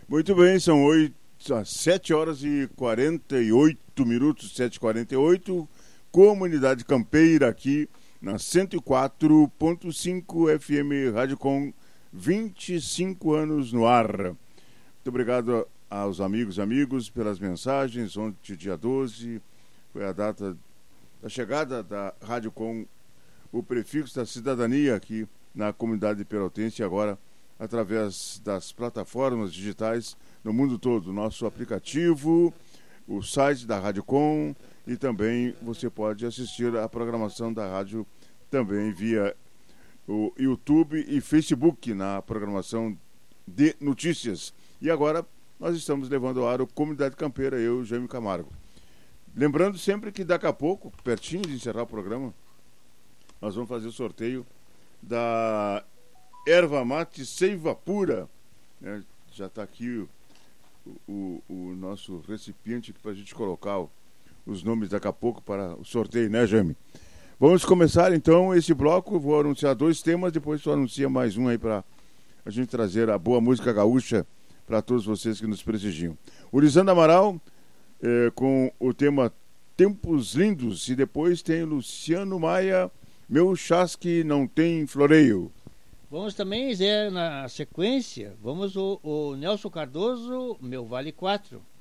Muito bem, são 7 horas e 48 minutos, 7h48, Comunidade Campeira aqui na 104.5 FM Rádio Com, 25 anos no ar. Muito obrigado aos amigos pelas mensagens. Ontem, dia 12, foi a data da chegada da Rádio Com, o prefixo da cidadania aqui na comunidade pelotense, agora através das plataformas digitais no mundo todo, nosso aplicativo, o site da Rádio Com, e também você pode assistir a programação da rádio também via o YouTube e Facebook na programação de notícias. E agora nós estamos levando ao ar o Comunidade Campeira, eu, Jaime Camargo. Lembrando sempre que daqui a pouco, pertinho de encerrar o programa, nós vamos fazer o sorteio da erva mate Seiva Pura. Já está aqui o nosso recipiente para a gente colocar os nomes daqui a pouco para o sorteio, né, Jaime? Vamos começar então esse bloco. Vou anunciar 2 temas, depois tu anuncia mais um aí para a gente trazer a boa música gaúcha para todos vocês que nos prestigiam. O Lisandro Amaral com o tema Tempos Lindos, e depois tem Luciano Maia, Meu Chasque Não Tem Floreio. Vamos também, Zé, na sequência, vamos o Nelson Cardoso, Meu Vale 4.